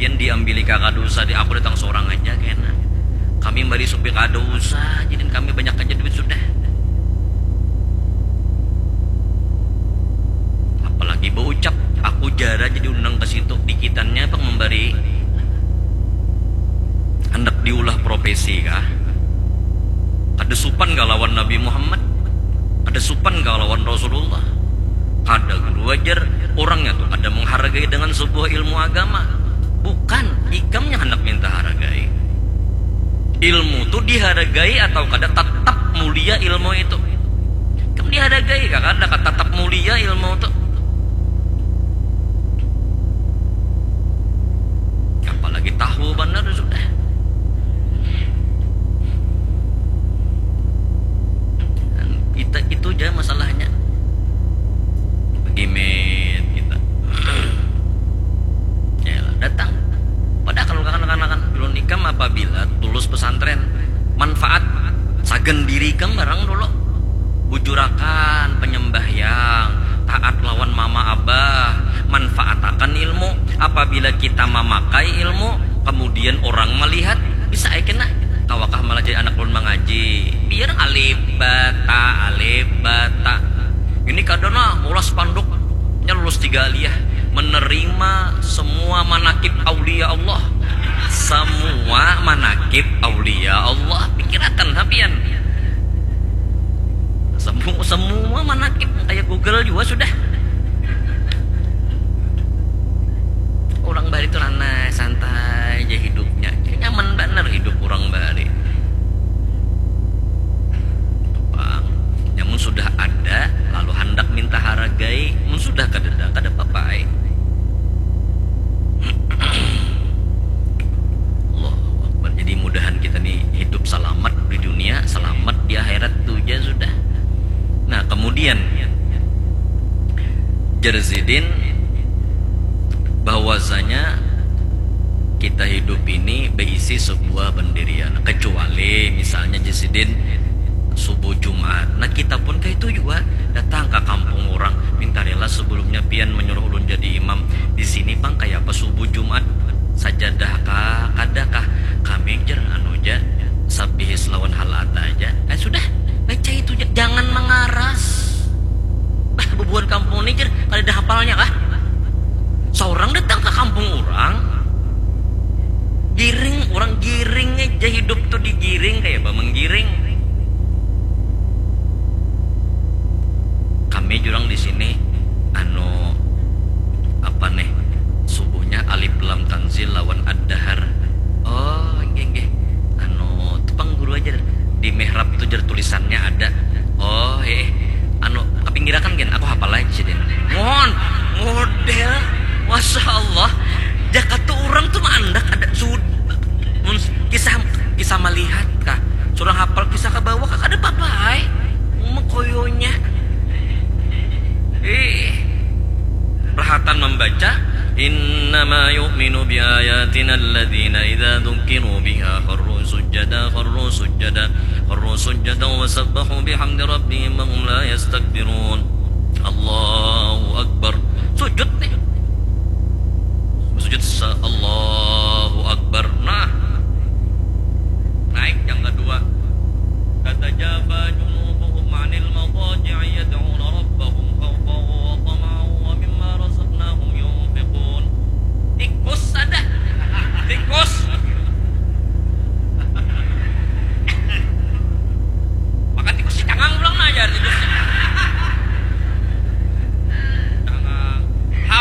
pian diambili kakak dosa di aku datang seorang aja kena. Kami bari supi kada usah, jadi kami banyak aja duit sudah. Apalagi berucap, aku jara jadi undang ke situ dikitannya pang memberi hendak diulah profesi kah? Kada supan gak lawan Nabi Muhammad, kada supan gak lawan Rasulullah. Kada guru ajar orangnya tuh kada menghargai dengan sebuah ilmu agama. Bukan, ikamnya hendak minta hargai. Ilmu tuh dihargai atau kada tetap mulia ilmu itu. Kamu dihargai kak, kada tetap mulia ilmu itu. Apalagi tahu benar sudah. Itu aja masalahnya. Bagaimana kita? Ya datang. Padahal kalau kanan-kanan belum nikam apabila tulus pesantren manfaat sagen diri kam barang dulu bujurakan penyembahyang taat lawan mama abah manfaatakan ilmu apabila kita memakai ilmu kemudian orang melihat bisa kena kawakah malah jadi anak ulun mengaji biar alif bata ini kadana mulas panduknya lulus 3 aliyah menerima semua manakib aulia Allah. Semua manakib aulia Allah. Pikirkan hapian. Semua manakib kayak Google juga sudah. Orang bari itu rana santai aja hidupnya. Nyaman bener hidup orang bari. Bang, namun sudah ada lalu hendak minta hargai, mun sudah kada papai. Allah Akbar. Jadi mudahan kita nih hidup selamat di dunia, selamat di akhirat tuh ya sudah. Nah kemudian Jarzidin bahwasanya kita hidup ini berisi sebuah pendirian, kecuali misalnya Jarzidin subuh Jumat. Nah kita pun kayak itu juga datang ke kampung orang minta rela sebelumnya pian menyuruh ulun jadi imam di sini bang kayak apa subuh Jumat sajadah kah kadakah kami jer aja sabihis lawan halat aja sudah baca itu jangan mengaras bebuan kampung ini jer kada ada hafalnya kah seorang datang ke kampung orang giring aja hidup tuh digiring kayak apa menggiring. Kami jurang di sini apa nih subuhnya alif lam tanzil lawan ad-dahar. Oh nggih tepang guru aja di mihrab itu jar tulisannya ada. Oh kepinggirakan gen aku hafal aja den. Model Masya Allah Jakarta orang tuh mandak ada kisah melihat kah surang hafal kisah ke bawah kah ada papai koyonya perhatan membaca innama yu'minu biayatina alladhina idza dzukiru biha kharru sujada wa sabbahu bihamdi rabbihim wa hum la yastakbirun. Allahu akbar. Sujud nih sujud Allahu akbar. Nah naik yang kedua tatajaba junubuhum 'anil madaji'i yad'una rabbahum khawfan wa tama'an wa mimma razaqnahum yunfiqun. Tikus ada tikus maka tikus si cangang ulang aja tikus cangang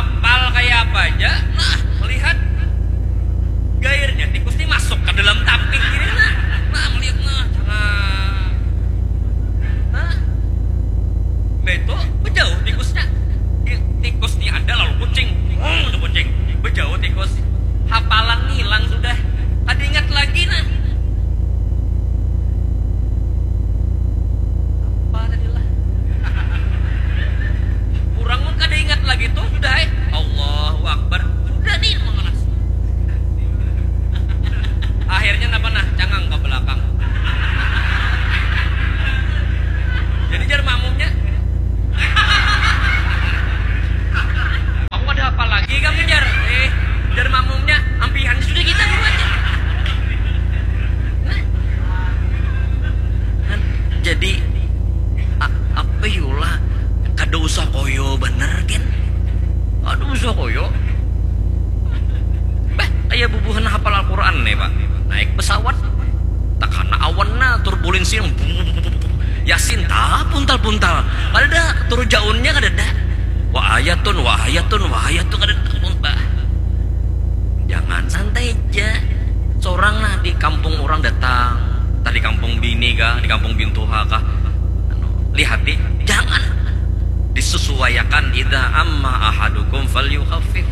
jaunnya kadada. Wa ayatun kadada bah. Jangan santai aja. Seorang nah di kampung orang datang, tadi kampung bini kah, di kampung bintuha kah. Lihat deh, jangan disesuaikan idza amma ahadukum falyukhaffif.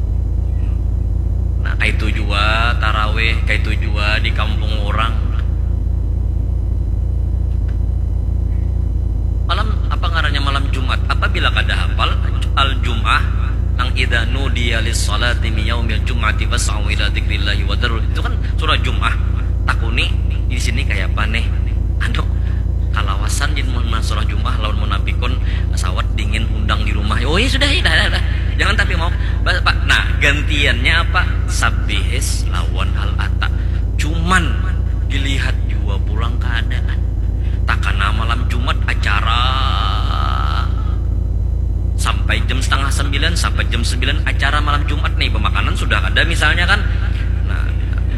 Nah, kayak itu juga tarawih, kayak itu juga di kampung orang. Malam apa ngarannya malam Jumat? Apabila kada hafal al-Jum'ah nang idza nudiya lis-salati min yaumil jum'ati fas'au ila dzikrillahi wa darul. Itu kan surah Jum'ah. Takuni di sini kayak apa nih? Anu kalawasan jeung mun surah Jum'ah lawan munafikun sawat dingin undang di rumah. Oh iya sudah, dah. Jangan tapi mau Pak. Nah, gantiannya apa? Sabbihis lawan al-ata. Cuman dilihat juga pulang keadaan. Takana malam Jumat acara sampai jam 8:30 sampai jam 9 acara malam Jumat nih, pemakanan sudah ada misalnya kan. Nah,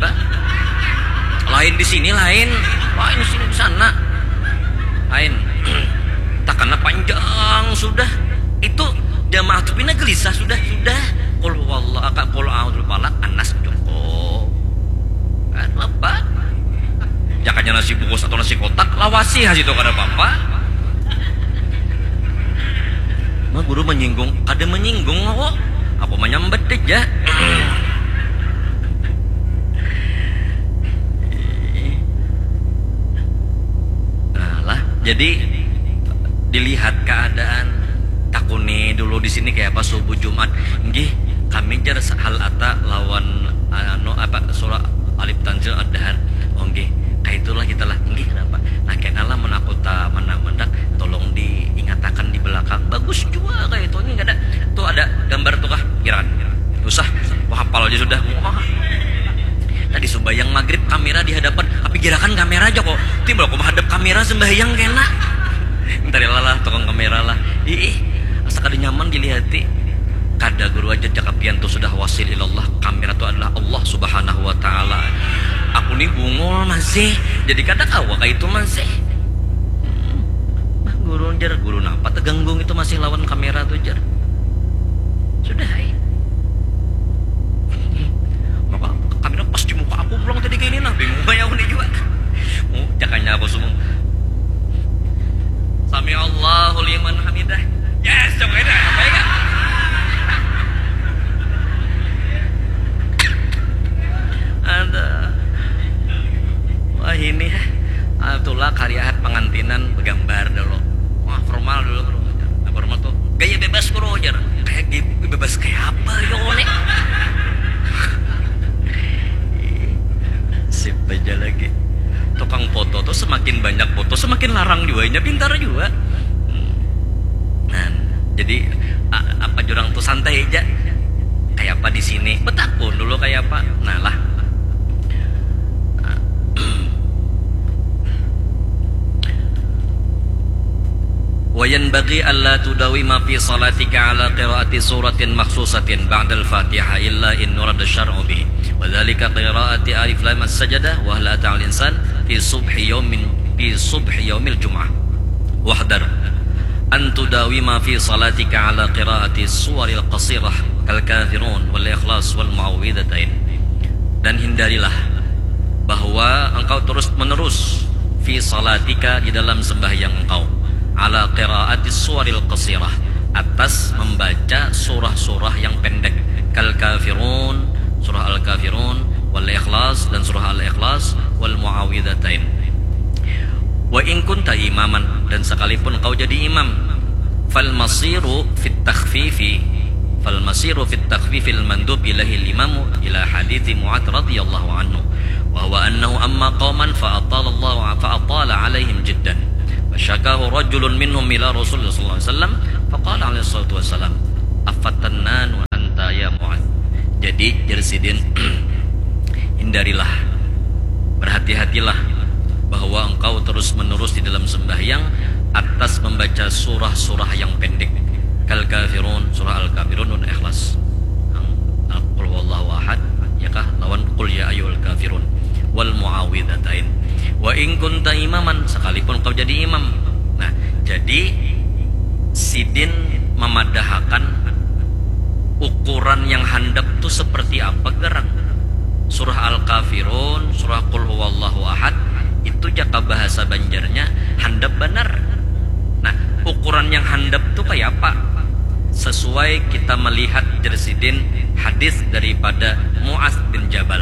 lain di sini lain, lain di sini di sana. Lain. Takana panjang sudah. Itu jamaah tupina gelisah sudah. Qul huwallahu ahad, qul a'udzu falaq, anas cukup. Kan apa? Jakanya nasi bungkus atau nasi kotak lawasi hasil itu kada apa-apa. Mah guru menyinggung, kada menyinggung kok. Aku menyambet aja. Nah lah, jadi dilihat keadaan. Takuni dulu di sini kayak apa subuh Jumat. Nggih, kami jar hal ata lawan surah Alif Tanzil Ad-Dahar. Oh nggih, kayak itulah kita lah. Nggih kenapa? Nah kayak ngalah menakutah mendak tolong diingatakan di belakang. Bagus juga kayak itu. Ini enggak ada. Tuh ada gambar tuh kah? Iran. Usah. Wah, hafal aja sudah. Wah. Tadi sembahyang maghrib kamera di hadapan. Tapi gerakan kamera aja kok. Timbul aku menghadap kamera sembahyang kena. Ntar lah tukang kamera lah. Asa kada nyaman dilihati. Kada guru aja cakapian tuh sudah wasil ilallah. Kamera tuh adalah Allah subhanahu wa ta'ala. Aku nih bungul masih. Jadi kada kawa kayak itu masih. Guru napa teganggung itu masih lawan kamera tuh jar. Sudah maka kamera pas di muka aku pulang tadi kayak ini nah. Bingung banyak aku nih juga. Jakanya aku semua. Sami Allahu liman hamidah. Yes, coba ini apa ya kan? Ada. Wah ini itulah karya pengantinan bergambar dulu. Wah formal dulu bro. Nah, formal tuh gaya bebas bro aja. Kayak bebas kayak apa yo nih? Sip aja lagi. Tukang foto tuh semakin banyak foto semakin larang juga. Pintar juga. Nah, jadi apa jurang tuh santai aja. Kayak apa di sini? Betakun dulu kayak apa? Nah lah. وينبغي ألا تداوم في صلاتك على قراءة سورة مخصوصة بعد الفاتحة إلا إن ورد الشرع به وذلك قراءة ألف لام السجدة وهل أتى على الإنسان في صبح يوم الجمعة واحذر أن تداوم في صلاتك على قراءة السور القصيرة كالكافرون والإخلاص والمعوذتين. Dan hindarilah bahwa engkau terus menerus fi salatika di dalam sembahyang engkau ala qiraatis suwaril qasirah atas membaca surah-surah yang pendek kal kafirun surah al kafirun wal ikhlas dan surah al ikhlas wal muawwidzatain. Wa in kunta imaman dan sekalipun kau jadi imam fal masiru fit takhfifi al mandub ilahi limamu ila hadithi Mu'adz radhiyallahu anhu wa huwa annahu amma qauman fa atala alaihim jiddan فشكاه رجل منهم إلى رسول الله صلى الله عليه وسلم فقال عليه الصلاة والسلام أفتنان أنت يا معاذ. Jadi Jersidin hindarilah, berhati-hatilah bahwa engkau terus menerus di dalam sembahyang atas membaca surah-surah yang pendek kal kafirun surah al kafirun dan ikhlas qul huwallahu ahad ya kah lawan qul ya ayyuhal kafirun wal muawwidzatain. Wa in kunta imaman sekalipun kau jadi imam. Nah, jadi sidin ukuran yang handap tuh seperti apa gerang? Surah Al-Kafirun, surah Qul Huwallahu Ahad, itu jaka bahasa Banjarnya handap benar. Nah, ukuran yang handap tuh kayak apa? Sesuai kita melihat jersidin hadis daripada Mu'adz bin Jabal.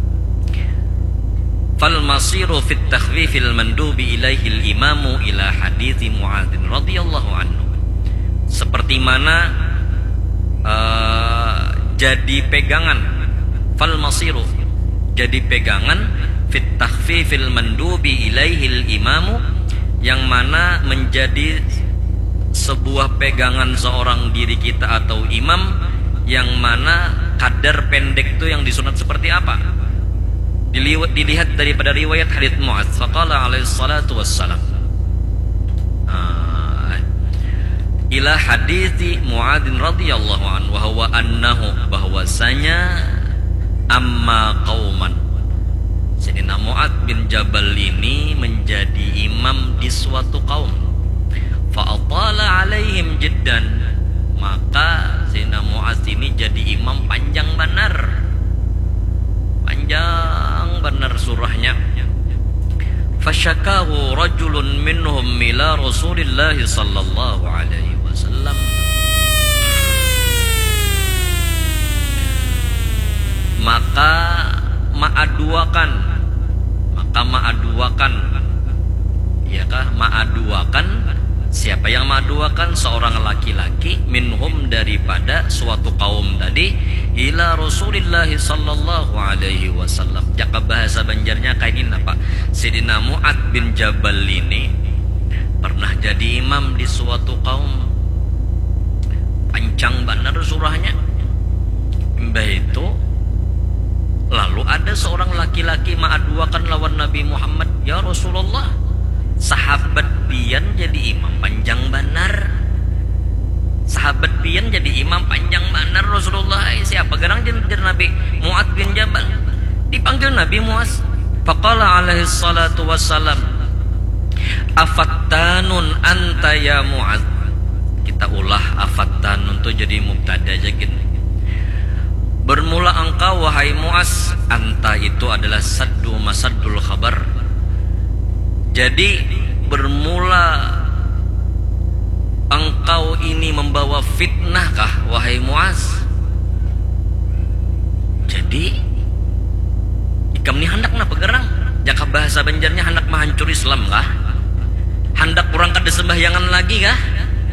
Fal masiru fit takhfifil mandubi ilaihi al-imamu ila hadithi Mu'adz radhiyallahu anhu. Seperti mana jadi pegangan, fal masiru jadi pegangan fit takhfifil mandubi ilaihi al-imamu, yang mana menjadi sebuah pegangan seorang diri kita atau imam, yang mana kadar pendek itu yang disunat seperti apa? Dilihat daripada riwayat hadits Mu'adz, faqala alaihi salatu wassalam, ila hadithi Mu'adz radhiyallahu anhu wa huwa annahu, bahwasanya amma qauman, Sayyidina Mu'adz bin Jabal ini menjadi imam di suatu kaum, fa'atala alaihim jiddan, maka Sayyidina Mu'adz ini jadi imam panjang benar surahnya. Fasyakahu rajulun minhum ila Rasulillah sallallahu alaihi wasallam, maka ma'aduakan, ya kah, ma'aduakan, siapa yang ma'aduakan? Seorang laki-laki, minhum daripada suatu kaum tadi, ila Rasulillah sallallahu alaihi wasallam. Jaka bahasa Banjarnya kayak gini Pak, Sayyidina Mu'adz bin Jabal ini pernah jadi imam di suatu kaum, panjang benar surahnya. Mbah itu lalu ada seorang laki-laki ma'aduakan lawan Nabi Muhammad, ya Rasulullah, sahabat pian jadi imam panjang benar, sahabat pian jadi imam panjang benar Rasulullah. Siapa gerang jadi Nabi Mu'adz bin Jabal? Dipanggil Nabi Mu'adz, faqala alaihi salatu wassalam, afattanun anta ya Mu'adz. Kita ulah afattanun tuh jadi mubtada aja gini. Bermula engkau wahai Mu'adz, anta itu adalah saddu masaddul khabar. Jadi bermula engkau ini membawa fitnah kah wahai Mu'adz? Jadi ikam ni hendak na pegerang, jaka bahasa Banjarnya hendak menghancur Islam kah? Hendak orang kada sembahyangan lagi kah?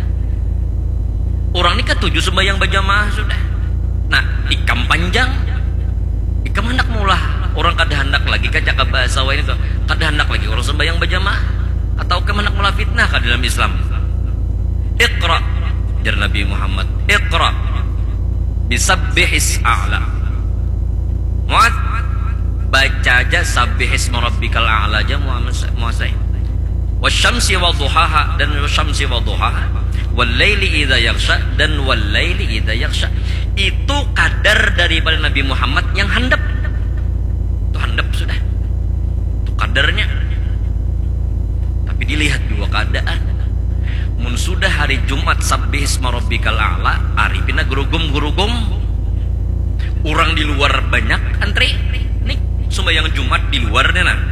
Orang ni ketujuh sembahyang berjamaah sudah. Nah, ikam panjang, ikam hendak mulah orang kada hendak lagi kah, jaka bahasa wa ini tuh kada hendak lagi orang sembahyang berjamaah, atau ikam hendak mulah fitnah kah dalam Islam? Iqra, jar Nabi Muhammad, Iqra bisabbihis a'la. Mu'adz, baca aja sabbihis rabbikal a'la aja Muhammad. Wasyamsi wa duhaha, dan wasyamsi wa duhaha, wal laili idza yaghsha, dan wal laili idza yaghsha. Itu kadar daripada Nabi Muhammad yang handap. Itu handap sudah. Itu kadarnya. Tapi dilihat dua keadaan. Mun sudah hari Jumat sabbihis rabbikal a'la, arifina gurugum. Orang di luar banyak antri. Nih sembahyang Jumat di luarnya nah.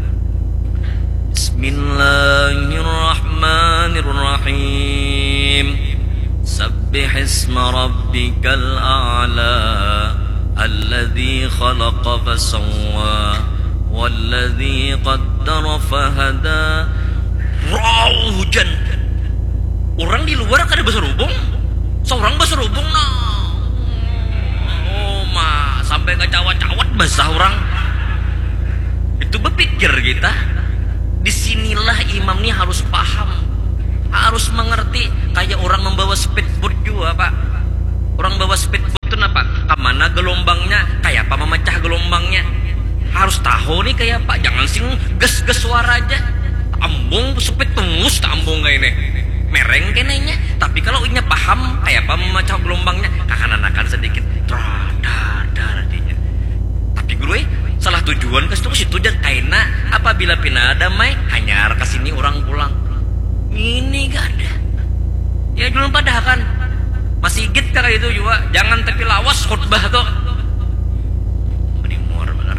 Bismillahirrahmanirrahim. Sabbihisma rabbikal a'la alladzi khalaqa fasawwa walladzi qaddara fahada. Hujan. Orang di luar kada berserubung, seorang berserubung nah. Oh ma, sampai ngecawat-cawat basah orang. Itu berpikir kita. Disinilah imam ini harus paham, harus mengerti. Kayak orang membawa speedboat juga Pak. Orang bawa speedboat itu apa? Kemana gelombangnya? Kayak apa memecah gelombangnya? Harus tahu nih kayak apa. Jangan sing ges-ges suara aja. Ambung speed pengus tak ambung kayak ini. Mereng kenanya. Tapi kalau inya paham kayak apa memecah gelombangnya, akan sedikit dar artinya. Tapi guru salah tujuan ke situ dan kaina apabila pina damai hanya ke sini orang pulang. Ini gak ada. Ya belum pada kan masih git kayak itu juga jangan tapi lawas khutbah tuh menimur bener.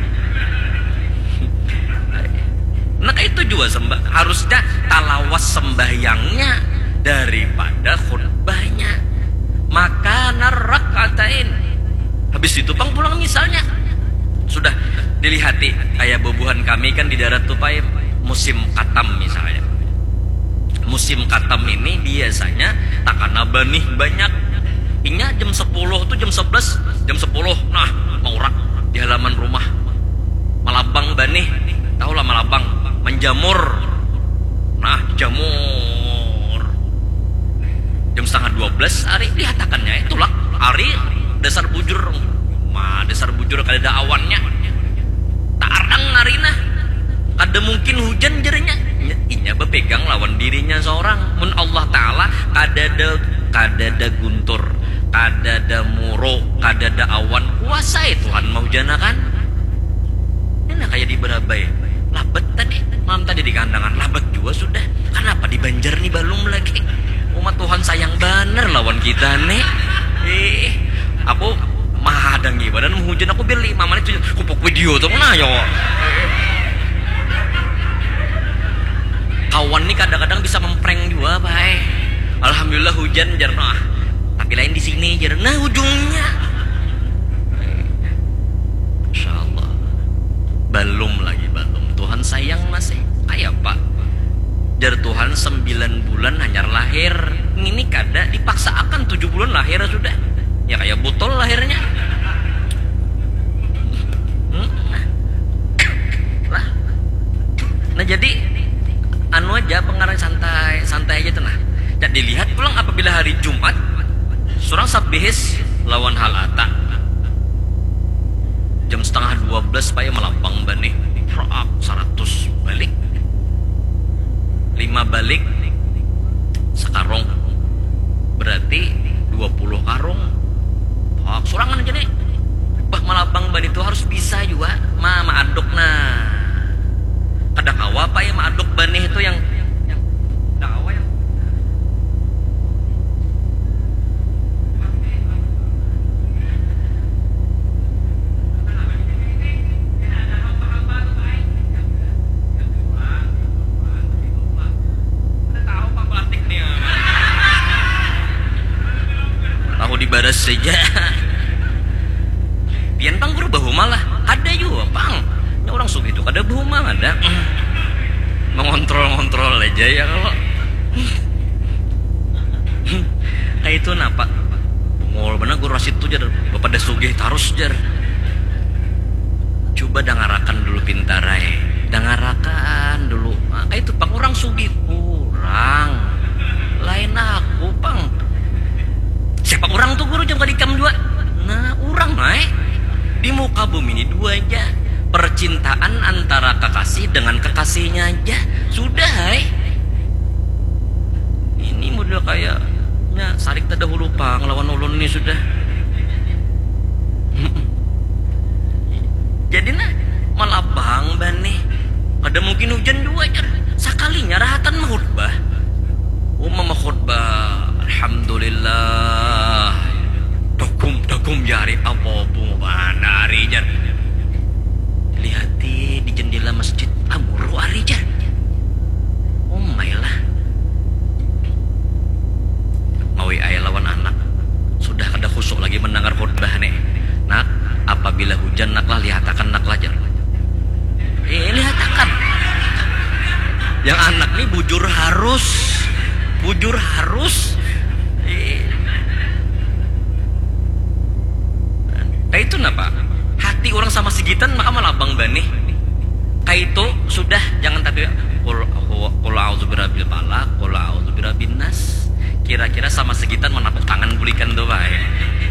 Nah itu juga harusnya talawas sembahyangnya daripada khutbahnya. Maka narakatain habis itu bang pulang misalnya sudah dilihati kayak bubuhan kami kan di darat tuh pak musim katam misalnya. Musim katam ini biasanya takana banih banyak. Inya jam 10 tuh jam 11 jam 10 nah maurak di halaman rumah malabang banih tahu lah malabang menjamur nah jamur jam setengah 12 hari dihatakannya itulah hari dasar bujur dasar bujur kada ada awannya tarang harina ada mungkin hujan jerinya inya bepegang lawan dirinya seorang mun Allah Ta'ala kadada guntur kadada muro kadada awan kuasai Tuhan mau janakan ini kayak di Berabai labet tadi malam tadi di kandangan labet juga sudah kenapa di Banjar nih belum lagi umat Tuhan sayang bener lawan kita nih aku mahadangi badan hujan aku biar 5 menit kupuk video tuh nah yo kawan nih kadang-kadang bisa memprank juga pak alhamdulillah hujan jarno tapi lain di sini jarno ujungnya insyaallah belum Tuhan sayang masih kayak pak jar Tuhan 9 bulan hanya lahir ini kada dipaksa akan 7 bulan lahir sudah ya kayak botol lahirnya nah jadi anu aja pengarang santai aja tenang dan dilihat pulang apabila hari Jumat surang sabihis lawan halata jam setengah 12 paya melambang bani roak 100 balik 5 balik sekarung berarti 20 karung surangan aja nih bah malabang bani itu harus bisa juga aduk nah ada kawa apa ya aduk bani itu yang ada kawa yang tahu dibaras saja pian bang guru bahu malah ada juga bang ya orang suka itu kada bahu malah ada mengontrol aja ya kalau kayak itu napa ngol bener guru rasid tuh jar bapak dah sugih tarus jar coba dangarakan dulu pintarai dangarakan dulu kayak itu bang orang sugih kurang lain aku bang siapa orang tuh guru jam kadikam dua nah orang naik di muka bumi ini dua aja percintaan antara kekasih dengan kekasihnya aja sudah ini model kayaknya sarik terdahulu pang lawan ulun ini sudah jadi nah malah bang bani ada mungkin hujan juga aja sekalinya rahatan mahutbah mama khutbah alhamdulillah dagum jari apa bunga bandari jar lihati di jendela masjid amuru ari jar lah mawi ayah lawan anak sudah kada khusuk lagi mendengar khutbah nih nak apabila hujan naklah lihatakan naklah jar lihatakan yang anak nih bujur harus kayak itu napa hati orang sama segitan maka malah bang bani kayak itu sudah jangan tapi qul a'udzu birabbil falaq qul a'udzu birabbin nas kira-kira sama segitan menapuk tangan bulikan tuh baik